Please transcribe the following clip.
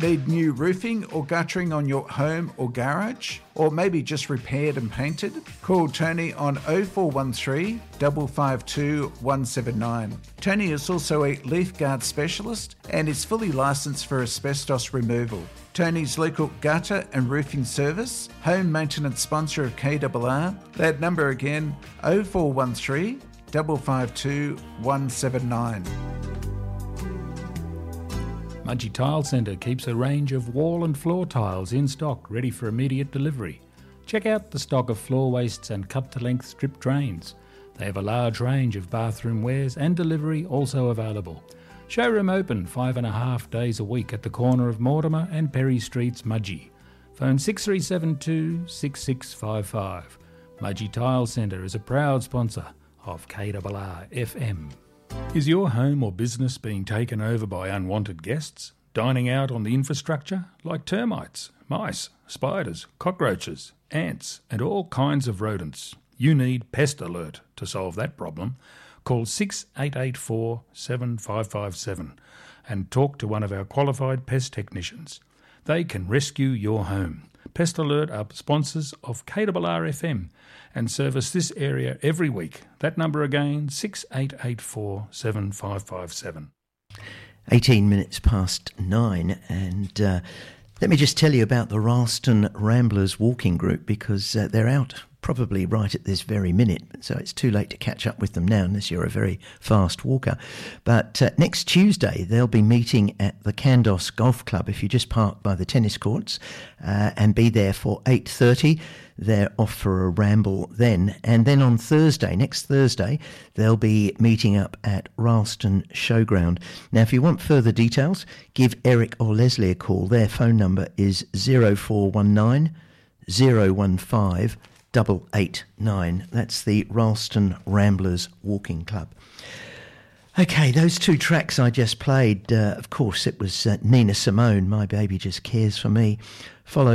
Need new roofing or guttering on your home or garage? Or maybe just repaired and painted? Call Tony on 0413 552 179. Tony is also a leaf guard specialist and is fully licensed for asbestos removal. Tony's local gutter and roofing service, home maintenance sponsor of KRR. That number again, 0413 552 179. Mudgee Tile Centre keeps a range of wall and floor tiles in stock ready for immediate delivery. Check out the stock of floor wastes and cut-to-length strip drains. They have a large range of bathroom wares and delivery also available. Showroom open 5.5 days a week at the corner of Mortimer and Perry Streets, Mudgee. Phone 6372 6655. Mudgee Tile Centre is a proud sponsor of KRR FM. Is your home or business being taken over by unwanted guests, dining out on the infrastructure like termites, mice, spiders, cockroaches, ants and all kinds of rodents? You need Pest Alert to solve that problem. Call 6884 7557 and talk to one of our qualified pest technicians. They can rescue your home. Pest Alert are sponsors of KRR FM and service this area every week. That number again, 6884 7557. 18 minutes past 9, and let me just tell you about the Ralston Ramblers walking group, because they're out probably right at this very minute, so it's too late to catch up with them now unless you're a very fast walker. But next Tuesday they'll be meeting at the Candos Golf Club if you just park by the tennis courts, and be there for 8:30. They're off for a ramble then, and then on Thursday, next Thursday, they'll be meeting up at Ralston Showground. Now, if you want further details, give Eric or Leslie a call. Their phone number is 0419 015 889. That's the Ralston Ramblers Walking Club. Okay, those two tracks I just played, of course, it was Nina Simone, My Baby Just Cares For Me, followed